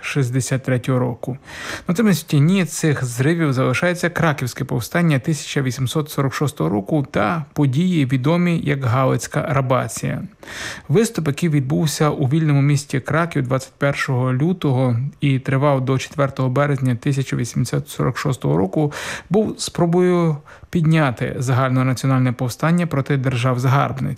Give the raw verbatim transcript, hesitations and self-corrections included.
шістдесят третього року. Натомість в тіні цих зривів залишається Краківське повстання тисяча вісімсот сорок шостого року та події, відомі як Галицька рабація. Виступ, який відбувся у вільному місті Краків двадцять першого лютого і тривав до четвертого березня тисяча вісімсот сорок шостого року, був спробою підняти загальнонаціональне повстання проти держав-загарбниць.